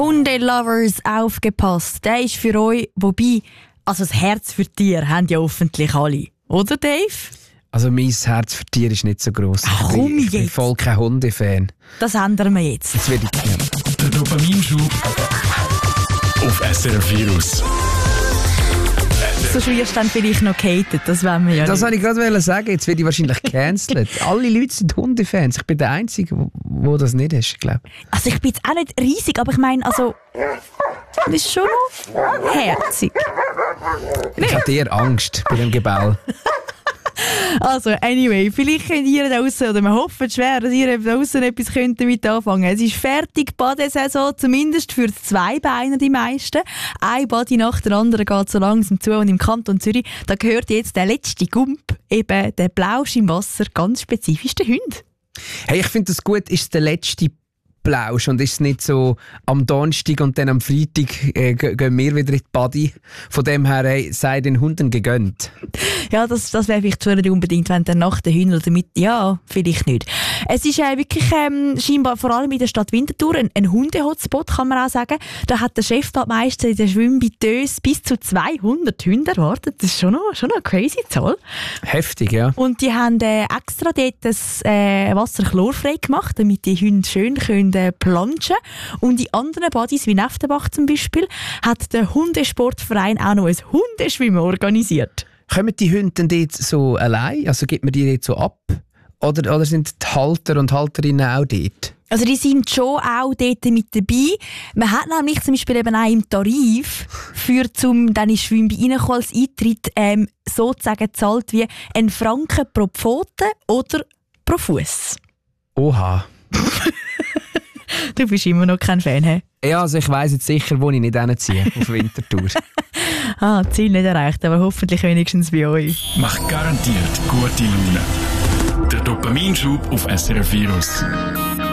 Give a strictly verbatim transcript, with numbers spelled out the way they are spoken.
Hundelovers, aufgepasst. Der ist für euch, wobei, also das Herz für Tiere haben ja hoffentlich alle. Oder, Dave? Also mein Herz für Tiere ist nicht so gross. Ach, ich bin, komm ich bin jetzt. voll kein Hundefan. Das ändern wir jetzt. Jetzt werde ich... Ja. Der Dopaminschub auf S R F Virus. So wirst du dann vielleicht noch gehatet, das wollen wir ja Das nicht. wollte ich gerade sagen. Jetzt werde ich wahrscheinlich gecancelt. Alle Leute sind Hundefans. Ich bin der Einzige, der das nicht ist, glaube ich. Also ich bin jetzt auch nicht riesig, aber ich meine, also... Das ist schon noch herzig. Ich habe eher Angst bei dem Gebell. Also, anyway, vielleicht könnt ihr da draussen, oder wir hoffen schwer, dass ihr da draussen etwas könnt damit anfangen könnt. Es ist fertig, Badesaison, zumindest für die Zweibeiner die meisten. Ein Badi nach der anderen geht so langsam zu und im Kanton Zürich, da gehört jetzt der letzte Gump, eben der Blausch im Wasser, ganz spezifisch der Hund. Hey, ich finde das gut, ist der letzte Plausch und ist es nicht so am Donnerstag und dann am Freitag äh, g- gehen wir wieder in die Body. Von dem her, hey, sei den Hunden gegönnt. Ja, das, das wäre vielleicht schon nicht unbedingt, wenn der nach den Hunden oder mit, ja, vielleicht nicht. Es ist äh, wirklich ähm, scheinbar vor allem in der Stadt Winterthur ein, ein Hunde-Hotspot, kann man auch sagen. Da hat der Chefbadmeister in der Schwimmbiteuse bis zu zweihundert Hunde erwartet. Das ist schon noch, schon noch eine crazy Zahl. Heftig, ja. Und die haben äh, extra dort das äh, Wasser chlorfrei gemacht, damit die Hunde schön können, äh, planschen. Und in anderen Badis, wie Neftenbach zum Beispiel, hat der Hundesportverein auch noch ein Hundeschwimmen organisiert. Kommen die Hunde denn dort so allein? Also gibt man die dort so ab? Oder, oder sind die Halter und Halterinnen auch dort? Also die sind schon auch dort mit dabei. Man hat nämlich zum Beispiel eben auch im Tarif für zum dann ins Schwimmbad reinkommen als Eintritt ähm, sozusagen zahlt wie ein Franken pro Pfote oder pro Fuß. Oha. Du bist immer noch kein Fan, hä? Ja, also ich weiss jetzt sicher, wo ich nicht hinziehe, auf Winterthur. Ah, Ziel nicht erreicht, aber hoffentlich wenigstens bei euch. Macht garantiert gute Laune. Der Dopaminschub auf S R F Virus.